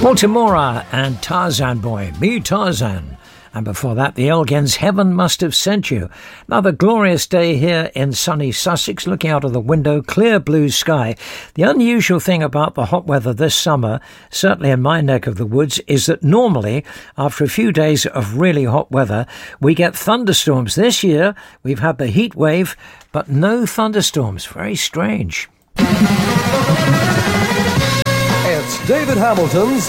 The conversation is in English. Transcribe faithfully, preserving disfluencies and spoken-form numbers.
Baltimora and Tarzan Boy, me Tarzan. And before that, the Elgins, Heaven Must Have Sent You. Another glorious day here in sunny Sussex, looking out of the window, clear blue sky. The unusual thing about the hot weather this summer, certainly in my neck of the woods, is that normally, after a few days of really hot weather, we get thunderstorms. This year, we've had the heat wave, but no thunderstorms. Very strange. It's David Hamilton's